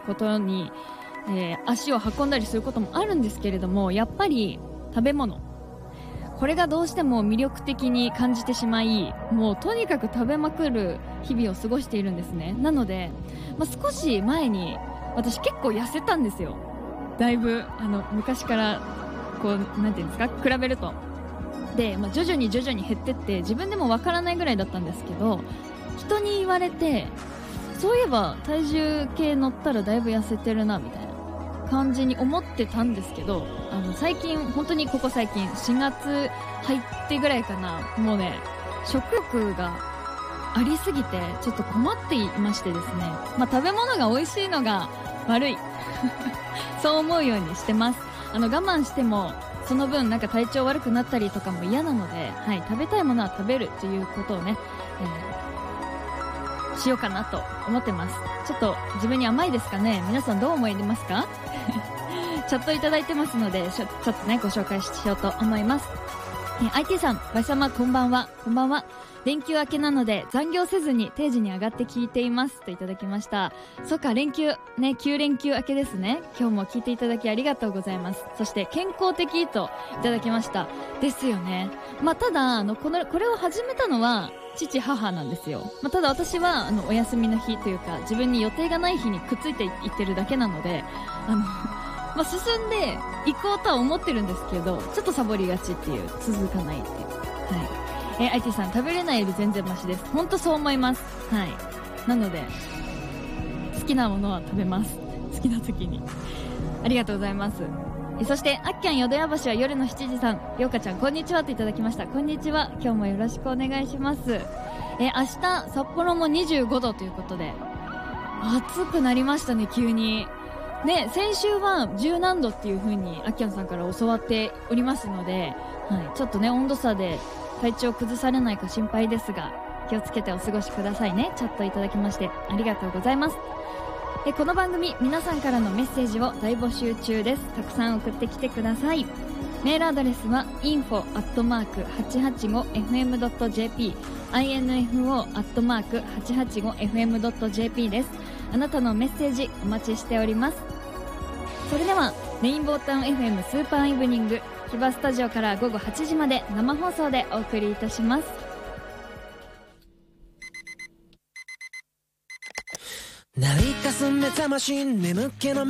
ことに、足を運んだりすることもあるんですけれども、やっぱり食べ物、これがどうしても魅力的に感じてしまい、もうとにかく食べまくる日々を過ごしているんですね。なので、少し前に私結構痩せたんですよ。だいぶ昔からこうなんていうんですか、比べると。で、徐々に減ってって自分でもわからないぐらいだったんですけど、人に言われて、そういえば体重計乗ったらだいぶ痩せてるなみたいな感じに思ってたんですけど、最近、本当にここ最近4月入ってぐらいかな、もうね、食欲がありすぎてちょっと困っていましてですね、食べ物が美味しいのが悪いそう思うようにしてます。我慢してもその分なんか体調悪くなったりとかも嫌なので、はい、食べたいものは食べるということをね、しようかなと思ってます。ちょっと自分に甘いですかね。皆さんどう思いますかチャットいただいてますので、ちょっとねご紹介しようと思います。IT さん、バシ様こんばんは。こんばんは。連休明けなので残業せずに定時に上がって聞いていますといただきました。そっか、連休ね、9連休明けですね。今日も聞いていただきありがとうございます。そして健康的といただきました。ですよね。ただこれを始めたのは父母なんですよ。ただ私はお休みの日というか、自分に予定がない日にくっついていってるだけなので、進んでいこうとは思ってるんですけど、ちょっとサボりがちっていう、続かないっていう。はい。IT さん、食べれないより全然マシです。本当そう思います。はい。なので好きなものは食べます。好きな時に。ありがとうございます。そしてあっきゃん淀屋橋は夜の7時さん、ようかちゃんこんにちはといただきました。こんにちは。今日もよろしくお願いします。明日札幌も25度ということで、暑くなりましたね、急にね。先週は10何度っていう風にあっきゃんさんから教わっておりますので、はい、ちょっとね温度差で体調崩されないか心配ですが、気をつけてお過ごしくださいね。チャットいただきましてありがとうございます。この番組、皆さんからのメッセージを大募集中です。たくさん送ってきてください。メールアドレスは info@885fm.jp info@885fm.jp です。あなたのメッセージお待ちしております。それではレインボータウン FM スーパーイブニング木場スタジオから午後8時まで生放送でお送りいたします。 鳴りかす目覚まし眠気の